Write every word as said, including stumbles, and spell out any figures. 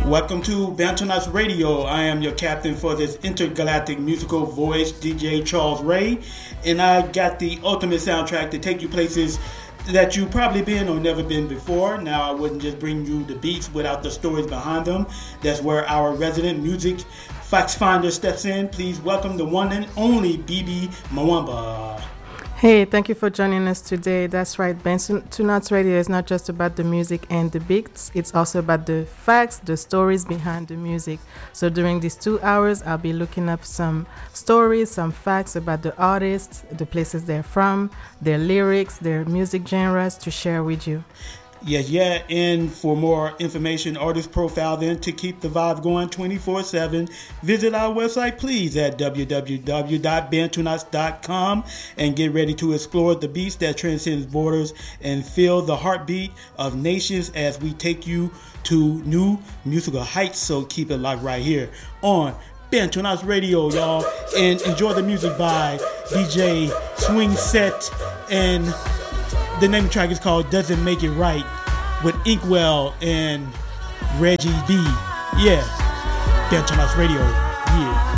Welcome to Bantonas Radio. I am your captain for this intergalactic musical voyage, D J Charles Ray, and I got the ultimate soundtrack to take you places that you probably been or never been before. Now, I wouldn't just bring you the beats without the stories behind them. That's where our resident music facts finder steps in. Please welcome the one and only B B Mwamba. Hey, thank you for joining us today. That's right, Bantonas Radio is not just about the music and the beats, it's also about the facts, the stories behind the music. So during these two hours, I'll be looking up some stories, some facts about the artists, the places they're from, their lyrics, their music genres to share with you. Yes, yeah, and for more information, artist profile, then to keep the vibe going twenty-four seven, visit our website, please, at w w w dot bantonas dot com and get ready to explore the beats that transcends borders and feel the heartbeat of nations as we take you to new musical heights. So keep it locked right here on Bantonas Radio, y'all, and enjoy the music by D J Swing Set, and the name of the track is called Doesn't Make It Right with Inkwell and Reggie B. Yeah, Bantonas Radio. Yeah.